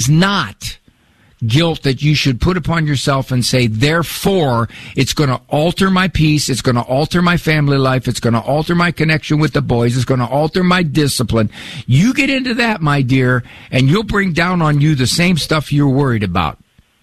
is not guilt that you should put upon yourself and say, therefore, it's going to alter my peace, it's going to alter my family life, it's going to alter my connection with the boys, it's going to alter my discipline. You get into that, my dear, and you'll bring down on you the same stuff you're worried about.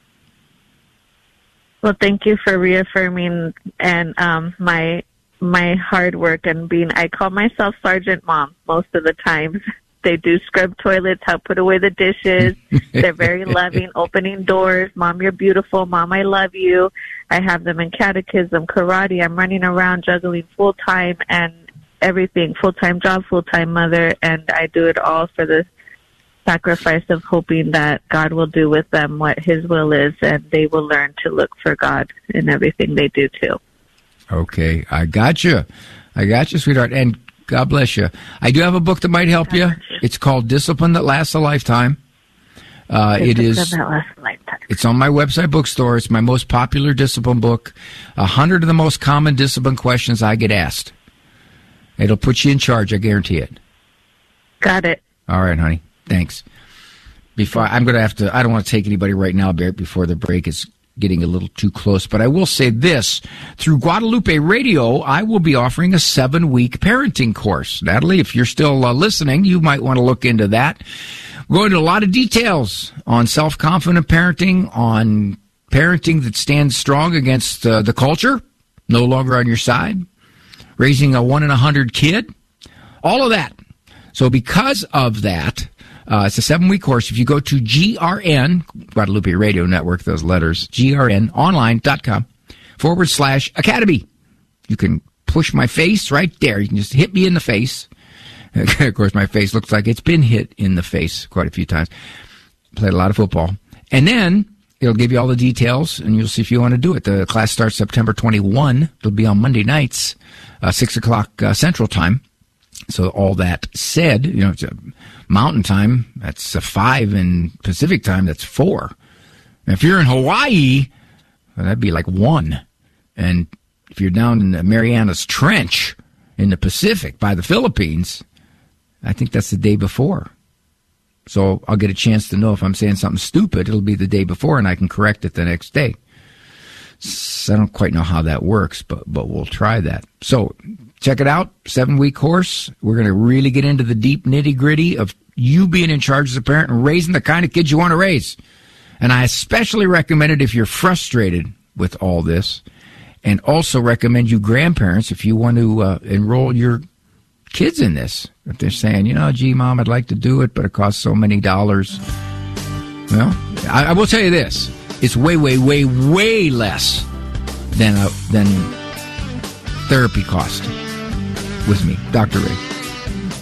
Well, thank you for reaffirming and my hard work and I call myself Sergeant Mom most of the times. They do scrub toilets, help put away the dishes. They're very loving, opening doors. Mom, you're beautiful. Mom, I love you. I have them in catechism, karate. I'm running around juggling full-time and everything, full-time job, full-time mother, and I do it all for the sacrifice of hoping that God will do with them what his will is, and they will learn to look for God in everything they do, too. Okay, I got you. Sweetheart, and God bless you. I do have a book that might help you. It's called Discipline That Lasts a Lifetime. It's on my website bookstore. It's my most popular discipline book. 100 of the most common discipline questions I get asked. It'll put you in charge, I guarantee it. Got it. All right, honey. Thanks. I'm going to have to, I don't want to take anybody right now before the break is getting a little too close, but I will say this. Through Guadalupe Radio, I will be offering a 7-week parenting course. Natalie, if you're still listening, you might want to look into that. We're going into a lot of details on self-confident parenting, on parenting that stands strong against the culture, no longer on your side, raising a 1 in 100 kid, all of that. So because of that, it's a 7-week course. If you go to GRN, Guadalupe Radio Network, those letters, grnonline.com/academy. You can push my face right there. You can just hit me in the face. Of course, my face looks like it's been hit in the face quite a few times. Played a lot of football. And then it'll give you all the details, and you'll see if you want to do it. The class starts September 21. It'll be on Monday nights, 6 o'clock Central Time. So all that said, it's a Mountain Time, that's a 5, and Pacific Time, that's 4. And if you're in Hawaii, well, that'd be like 1. And if you're down in the Marianas Trench in the Pacific by the Philippines, I think that's the day before. So I'll get a chance to know if I'm saying something stupid. It'll be the day before, and I can correct it the next day. So I don't quite know how that works, but we'll try that. So check it out, 7-week course. We're going to really get into the deep nitty-gritty of you being in charge as a parent and raising the kind of kids you want to raise. And I especially recommend it if you're frustrated with all this, and also recommend you grandparents if you want to enroll your kids in this. If they're saying, gee, Mom, I'd like to do it, but it costs so many dollars. Well, I will tell you this. It's way, way, way, way less than therapy cost with me, Dr. Ray.